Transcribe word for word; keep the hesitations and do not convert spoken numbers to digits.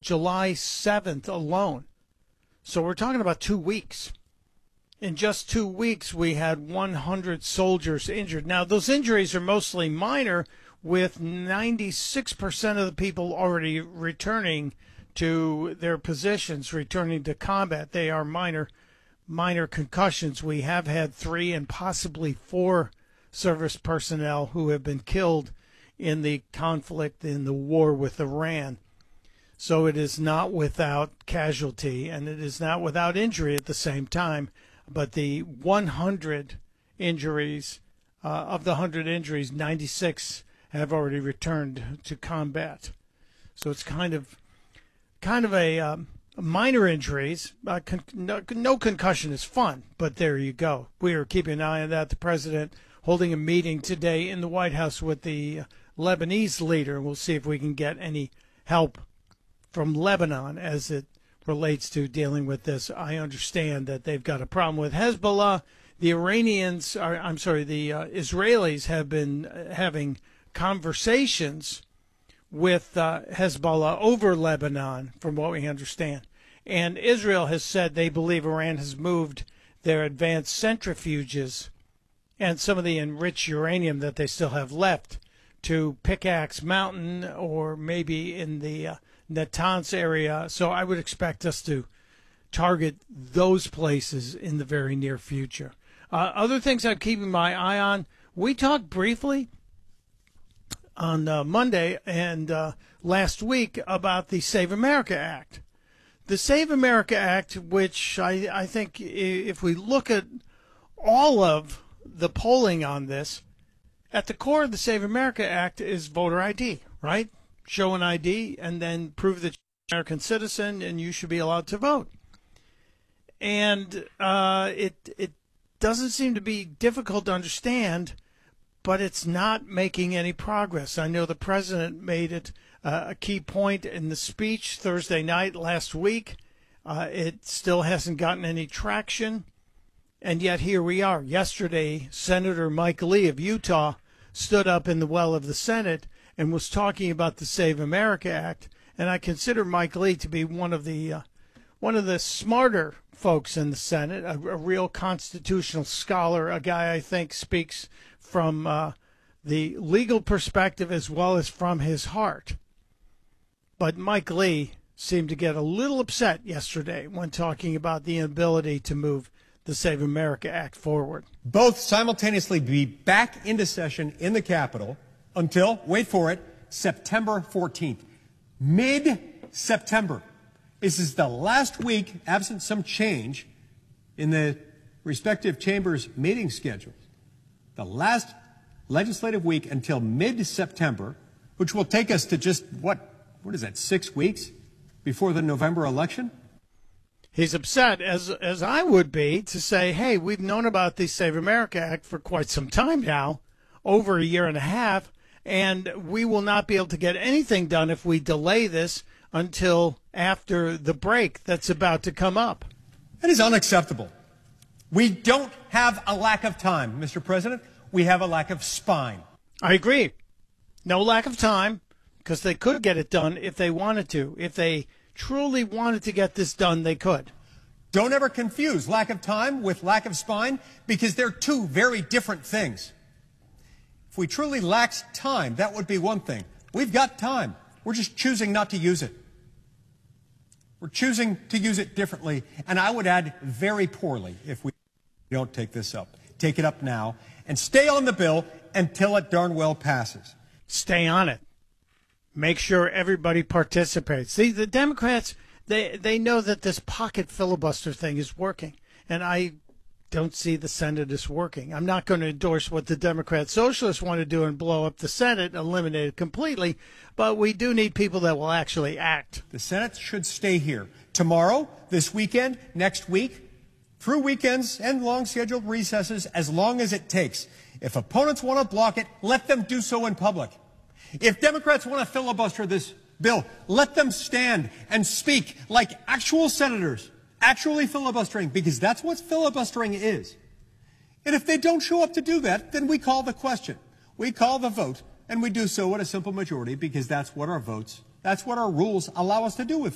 July seventh alone. So we're talking about two weeks. In just two weeks, we had one hundred soldiers injured. Now, those injuries are mostly minor, with ninety-six percent of the people already returning to their positions, returning to combat. They are minor, minor concussions. We have had three and possibly four service personnel who have been killed in the conflict, in the war with Iran. So it is not without casualty, and it is not without injury at the same time. But the one hundred injuries, uh, of the one hundred injuries, ninety-six have already returned to combat. So it's kind of kind of a um, minor injuries. Uh, con- no, no concussion is fun, but there you go. We are keeping an eye on that. The president holding a meeting today in the White House with the Lebanese leader. We'll see if we can get any help from Lebanon as it relates to dealing with this. I understand that they've got a problem with Hezbollah. The Iranians are, I'm sorry, the uh, Israelis have been uh, having conversations with uh, Hezbollah over Lebanon, from what we understand. And Israel has said they believe Iran has moved their advanced centrifuges and some of the enriched uranium that they still have left to Pickaxe Mountain or maybe in the uh, Natanz area. So I would expect us to target those places in the very near future. Uh, other things I'm keeping my eye on, we talked briefly on uh, Monday and uh, last week about the Save America Act. The Save America Act, which I, I think if we look at all of the polling on this, at the core of the Save America Act is voter I D, right? Show an I D and then prove that you're an American citizen and you should be allowed to vote. And uh, it it doesn't seem to be difficult to understand, but it's not making any progress. I know the president made it uh, a key point in the speech Thursday night last week. Uh, it still hasn't gotten any traction. And yet here we are. Yesterday, Senator Mike Lee of Utah stood up in the well of the Senate and was talking about the Save America Act. And I consider Mike Lee to be one of the uh, one of the smarter folks in the Senate, a, a real constitutional scholar, a guy I think speaks from uh, the legal perspective as well as from his heart. But Mike Lee seemed to get a little upset yesterday when talking about the inability to move the Save America Act forward. Both simultaneously be back into session in the Capitol until, wait for it, September fourteenth. Mid-September. This is the last week, absent some change in the respective chambers' meeting schedules. The last legislative week until mid-September, which will take us to just, what, what is that, six weeks before the November election? He's upset, as as I would be, to say, hey, we've known about the Save America Act for quite some time now, over a year and a half, and we will not be able to get anything done if we delay this until after the break that's about to come up. That is unacceptable. We don't have a lack of time, Mister President. We have a lack of spine. I agree. No lack of time, because they could get it done if they wanted to. If they truly wanted to get this done, they could. Don't ever confuse lack of time with lack of spine, because they're two very different things. If we truly lacked time, that would be one thing. We've got time. We're just choosing not to use it. We're choosing to use it differently, and I would add very poorly if we don't take this up. Take it up now and stay on the bill until it darn well passes. Stay on it. Make sure everybody participates. See, the Democrats, they, they know that this pocket filibuster thing is working, and I don't see the Senate as working. I'm not going to endorse what the Democrat Socialists want to do and blow up the Senate, eliminate it completely, but we do need people that will actually act. The Senate should stay here tomorrow, this weekend, next week, through weekends and long scheduled recesses, as long as it takes. If opponents want to block it, let them do so in public. If Democrats want to filibuster this bill, let them stand and speak like actual senators, actually filibustering, because that's what filibustering is. And if they don't show up to do that, then we call the question. We call the vote, and we do so at a simple majority, because that's what our votes, that's what our rules allow us to do with